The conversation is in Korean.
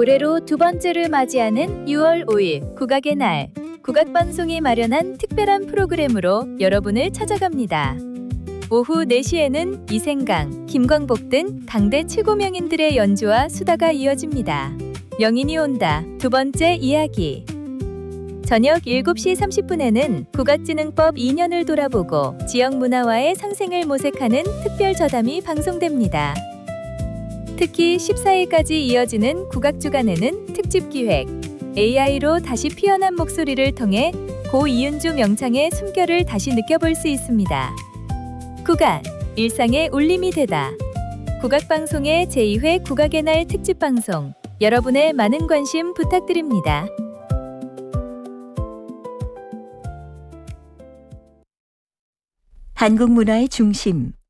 올해로 두 번째를 맞이하는 6월 5일 국악의 날, 국악방송이 마련한 특별한 프로그램으로 여러분을 찾아갑니다. 오후 4시에는 이생강, 김광복 등 당대 최고 명인들의 연주와 수다가 이어집니다. 명인이 온다, 두 번째 이야기. 저녁 7시 30분에는 국악진흥법 2년을 돌아보고 지역 문화와의 상생을 모색하는 특별 저담이 방송됩니다. 특히 14일까지 이어지는 국악주간에는 특집 기획, AI로 다시 피어난 목소리를 통해 고 이은주 명창의 숨결을 다시 느껴볼 수 있습니다. 국악, 일상의 울림이 되다. 국악방송의 제2회 국악의 날 특집방송, 여러분의 많은 관심 부탁드립니다. 한국 문화의 중심,